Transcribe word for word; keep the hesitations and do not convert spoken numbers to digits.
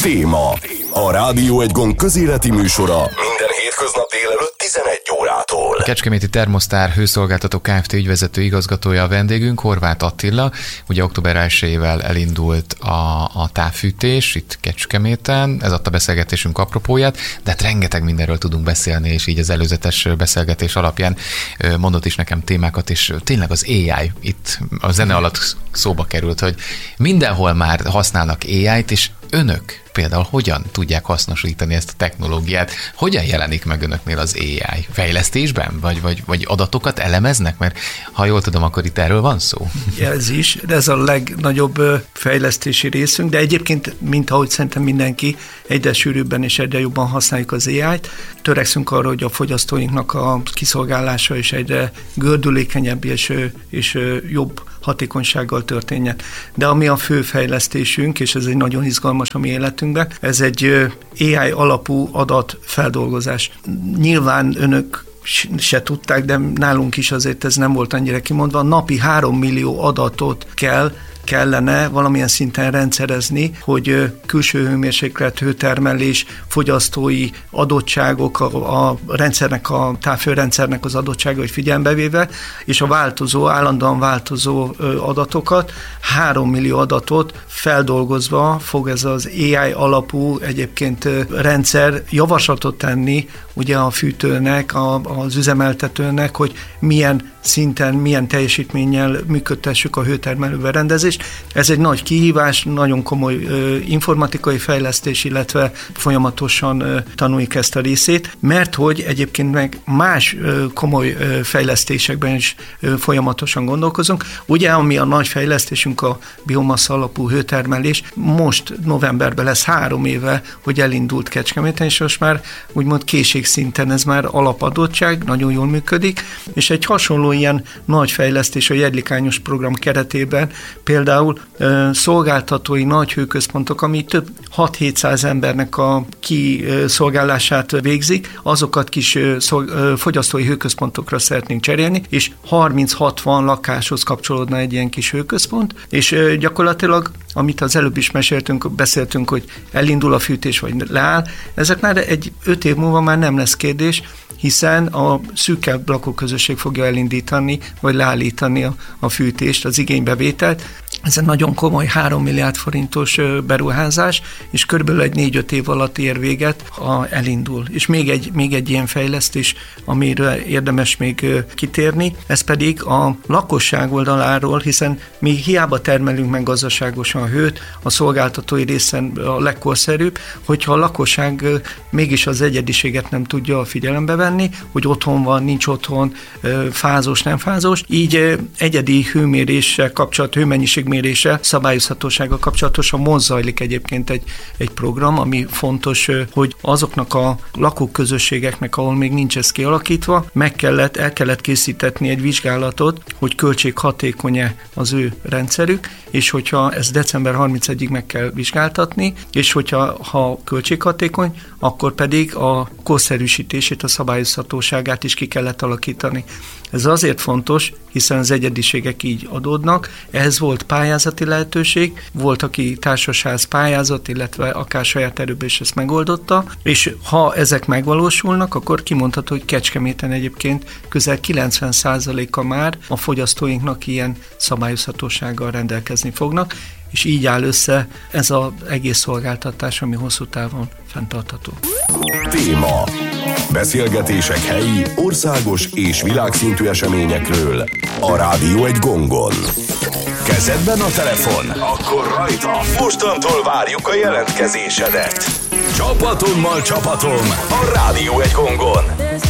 Téma. A Rádió Egy Gond közéleti műsora minden hétköznap délelőtt tizenegy órától. A Kecskeméti Termosztár Hőszolgáltató Kft. Ügyvezető igazgatója a vendégünk, Horváth Attila. Ugye október elsejével elindult a, a távfűtés itt Kecskeméten, ez adta beszélgetésünk apropóját, de hát rengeteg mindenről tudunk beszélni, és így az előzetes beszélgetés alapján mondott is nekem témákat, és tényleg az á i itt a zene alatt szóba került, hogy mindenhol már használnak á i-t, és önök például hogyan tudják hasznosítani ezt a technológiát? Hogyan jelenik meg önöknél az á i? Fejlesztésben? Vagy, vagy, vagy adatokat elemeznek? Mert ha jól tudom, akkor itt erről van szó. Ez is, de ez a legnagyobb fejlesztési részünk, de egyébként, mint ahogy szerintem mindenki, egyre sűrűbben és egyre jobban használjuk az á i-t. Törekszünk arra, hogy a fogyasztóinknak a kiszolgálása is egyre gördülékenyebb és, és jobb hatékonysággal történjen. De ami a fő fejlesztésünk, és ez egy nagyon izgalmas a mi életünkben, ez egy á i alapú adatfeldolgozás. Nyilván önök se tudták, de nálunk is azért ez nem volt annyira kimondva. Napi három millió adatot kell kellene valamilyen szinten rendszerezni, hogy külső hőmérséklet, hőtermelés, fogyasztói adottságok, a, a rendszernek, a távhőrendszernek az adottságai figyelembe véve, és a változó, állandóan változó adatokat, három millió adatot feldolgozva fog ez az á i alapú egyébként rendszer javaslatot tenni ugye a fűtőnek, a, az üzemeltetőnek, hogy milyen szinten, milyen teljesítménnyel működtessük a hőtermelő berendezést. Ez egy nagy kihívás, nagyon komoly ö, informatikai fejlesztés, illetve folyamatosan ö, tanuljuk ezt a részét, mert hogy egyébként meg más ö, komoly ö, fejlesztésekben is ö, folyamatosan gondolkozunk. Ugye, ami a nagy fejlesztésünk a biomassa alapú hőtermelés, most novemberben lesz három éve, hogy elindult Kecskeméten, és most már úgymond készségszinten ez már alapadottság, nagyon jól működik, és egy hasonló ilyen nagy fejlesztés a jedlikányos program keretében, például ö, szolgáltatói nagy hőközpontok, ami több hat-hétszáz embernek a kiszolgálását végzik, azokat kis ö, szol, ö, fogyasztói hőközpontokra szeretnénk cserélni, és harminc-hatvan lakáshoz kapcsolódna egy ilyen kis hőközpont, és ö, gyakorlatilag, amit az előbb is meséltünk, beszéltünk, hogy elindul a fűtés, vagy leáll, ezek már egy öt év múlva már nem lesz kérdés, hiszen a szűkebb lakóközösség fogja elindítani, vagy leállítani a, a fűtést, az igénybevételt. Ez egy nagyon komoly három milliárd forintos beruházás, és körülbelül egy négy-öt év alatt ér véget, ha elindul. És még egy, még egy ilyen fejlesztés, amiről érdemes még kitérni, ez pedig a lakosság oldaláról, hiszen mi hiába termelünk meg gazdaságosan a hőt, a szolgáltatói részen a legkorszerűbb, hogyha a lakosság mégis az egyediséget nem tudja figyelembe venni, hogy otthon van, nincs otthon, fázós, nem fázós, így egyedi hőméréssel kapcsolat, hőmennyiségmérése, szabályozhatósággal kapcsolatosan most zajlik egyébként egy, egy program, ami fontos, hogy azoknak a lakóközösségeknek, ahol még nincs ez kialakítva, meg kellett, el kellett készítetni egy vizsgálatot, hogy költséghatékony-e az ő rendszerük, és hogyha ezt december harmincadikáig meg kell vizsgáltatni, és hogyha ha költséghatékony, akkor pedig a korszerűsítését, a szabályozhatóságát is ki kellett alakítani. Ez azért fontos, hiszen az egyediségek így adódnak. Ehhez volt pályázati lehetőség, volt, aki társasház pályázat, illetve akár saját erőből is ezt megoldotta, és ha ezek megvalósulnak, akkor kimondható, hogy Kecskeméten egyébként közel kilencven százaléka már a fogyasztóinknak ilyen szabályozhatósággal rendelkezni fognak, és így áll össze ez az egész szolgáltatás, ami hosszú távon fenntartható. Téma. Beszélgetések helyi, országos és világszintű eseményekről a Rádió Egy Gongon. Kezedben a telefon? Akkor rajta! Mostantól várjuk a jelentkezésedet! Csapatommal csapatom a Rádió Egy Gongon!